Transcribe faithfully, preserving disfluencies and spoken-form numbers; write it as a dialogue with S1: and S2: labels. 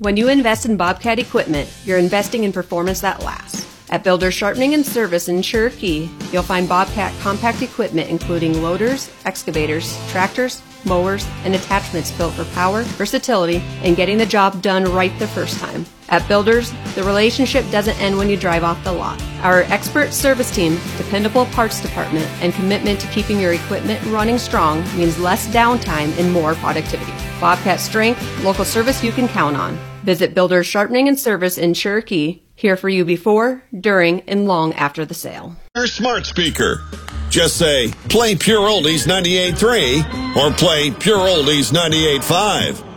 S1: When you invest in Bobcat equipment, you're investing in performance that lasts. At Builders Sharpening and Service in Cherokee, you'll find Bobcat compact equipment including loaders, excavators, tractors, mowers, and attachments built for power, versatility, and getting the job done right the first time. At Builders, the relationship doesn't end when you drive off the lot. Our expert service team, dependable parts department, and commitment to keeping your equipment running strong means less downtime and more productivity. Bobcat strength, local service you can count on. Visit Builders Sharpening and Service in Cherokee, here for you before, during, and long after the sale.
S2: Your smart speaker. Just say, play Pure Oldies ninety-eight point three or play Pure Oldies ninety-eight point five.